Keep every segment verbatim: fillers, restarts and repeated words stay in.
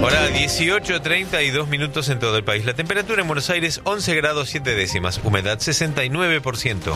Hora dieciocho, treinta y dos minutos en todo el país. La temperatura en Buenos Aires once grados siete décimas, humedad sesenta y nueve por ciento.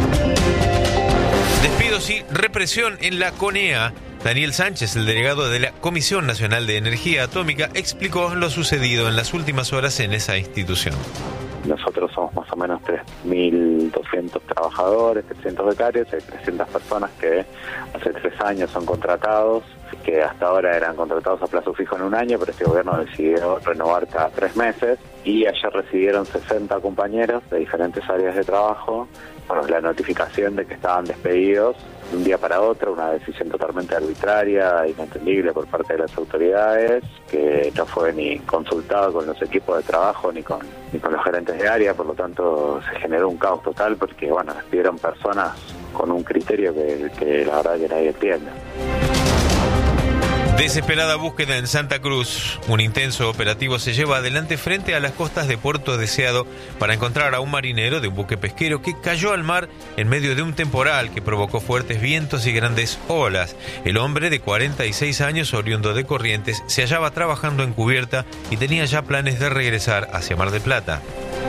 Despidos y represión en la CONEA. Daniel Sánchez, el delegado de la Comisión Nacional de Energía Atómica, explicó lo sucedido en las últimas horas en esa institución. Nosotros somos más o menos tres mil doscientos trabajadores, trescientos becarios, hay trescientas personas que hace tres años son contratados, que hasta ahora eran contratados a plazo fijo en un año, pero este gobierno decidió renovar cada tres meses, y ayer recibieron sesenta compañeros de diferentes áreas de trabajo bueno, la notificación de que estaban despedidos de un día para otro, una decisión totalmente arbitraria, inentendible por parte de las autoridades, que no fue ni consultado con los equipos de trabajo ni con ni con los gerentes de área, por lo tanto se generó un caos total porque bueno, despidieron personas con un criterio que, que la verdad que nadie entiende. Desesperada búsqueda en Santa Cruz. Un intenso operativo se lleva adelante frente a las costas de Puerto Deseado para encontrar a un marinero de un buque pesquero que cayó al mar en medio de un temporal que provocó fuertes vientos y grandes olas. El hombre de cuarenta y seis años, oriundo de Corrientes, se hallaba trabajando en cubierta y tenía ya planes de regresar hacia Mar del Plata.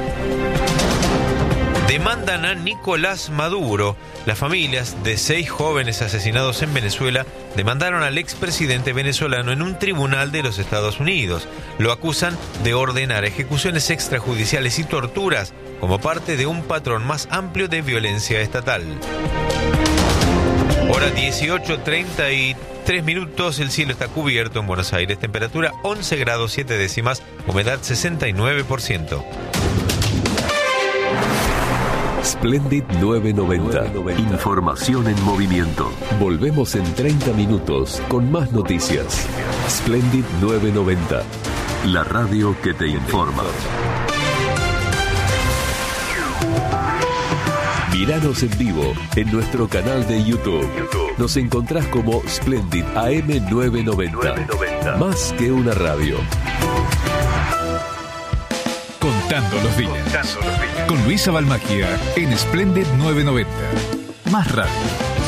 Demandan a Nicolás Maduro. Las familias de seis jóvenes asesinados en Venezuela demandaron al expresidente venezolano en un tribunal de los Estados Unidos. Lo acusan de ordenar ejecuciones extrajudiciales y torturas como parte de un patrón más amplio de violencia estatal. Hora dieciocho, treinta y tres minutos, el cielo está cubierto en Buenos Aires, temperatura once grados siete décimas, humedad sesenta y nueve por ciento. Splendid nueve noventa. Información en movimiento. Volvemos en treinta minutos con más noticias. Splendid nueve noventa. La radio que te informa. Míranos en vivo en nuestro canal de YouTube. Nos encontrás como Splendid A M nueve noventa. Más que una radio. Contando los días. Con Luisa Balmagia en Splendid nueve noventa. Más radio.